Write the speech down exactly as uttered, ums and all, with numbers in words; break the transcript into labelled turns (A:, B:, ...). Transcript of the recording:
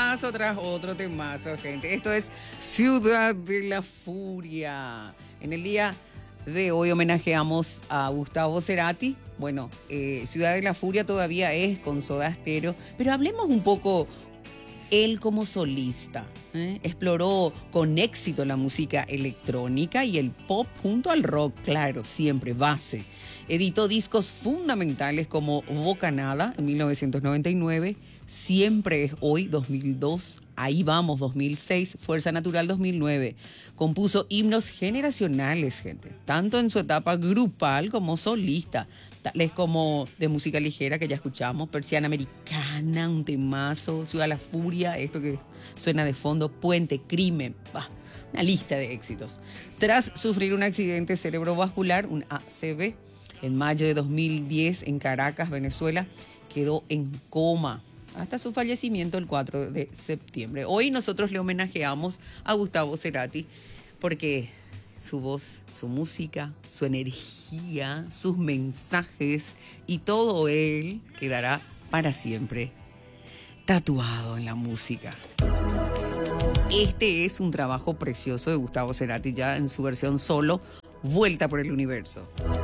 A: temazo tras otro temazo, gente. Esto es Ciudad de la Furia. En el día de hoy homenajeamos a Gustavo Cerati. Bueno, eh, Ciudad de la Furia todavía es con Soda Stereo, pero hablemos un poco él como solista. ¿eh? Exploró con éxito la música electrónica y el pop junto al rock, claro, siempre base. Editó discos fundamentales como Bocanada en mil novecientos noventa y nueve, Siempre es Hoy dos mil dos, Ahí Vamos dos mil seis, Fuerza Natural dos mil nueve. Compuso himnos generacionales, gente, tanto en su etapa grupal como solista, tales como de música ligera que ya escuchamos, Persiana Americana, un temazo, Ciudad de la Furia, esto que suena de fondo, Puente, Crimen, bah, una lista de éxitos. Tras sufrir un accidente cerebrovascular, un A C V, en mayo de dos mil diez en Caracas, Venezuela, quedó en coma hasta su fallecimiento el cuatro de septiembre. Hoy nosotros le homenajeamos a Gustavo Cerati porque su voz, su música, su energía, sus mensajes y todo él quedará para siempre tatuado en la música. Este es un trabajo precioso de Gustavo Cerati ya en su versión solo, Vuelta por el Universo.